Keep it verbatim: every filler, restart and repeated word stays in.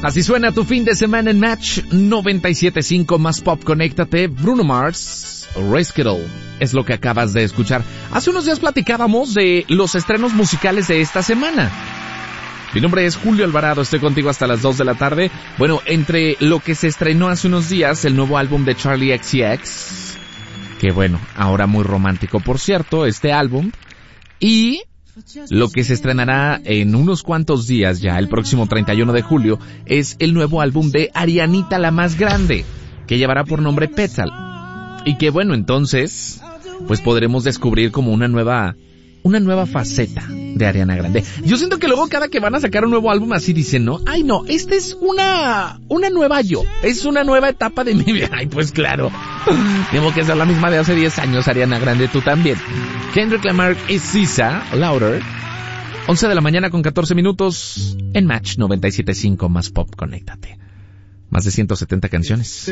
Así suena tu fin de semana en Match noventa y siete punto cinco más pop. Conéctate. Bruno Mars, Rascal, es lo que acabas de escuchar. Hace unos días platicábamos de los estrenos musicales de esta semana. Mi nombre es Julio Alvarado, estoy contigo hasta las dos de la tarde. Bueno, entre lo que se estrenó hace unos días, el nuevo álbum de Charli X C X, que bueno, ahora muy romántico por cierto, este álbum, y lo que se estrenará en unos cuantos días ya, el próximo treinta y uno de julio, es el nuevo álbum de Arianita la Más Grande, que llevará por nombre Petal. Y que bueno, entonces, pues podremos descubrir como una nueva, una nueva faceta de Ariana Grande. Yo siento que luego cada que van a sacar un nuevo álbum así dicen, ¿no? Ay no, esta es una, una nueva yo, es una nueva etapa de mi vida. Ay, pues claro, tengo que ser la misma de hace diez años, Ariana Grande, tú también. Kendrick Lamar y S Z A, Louder, once de la mañana con catorce minutos, en Match noventa y siete punto cinco más pop. Conéctate. Más de ciento setenta canciones.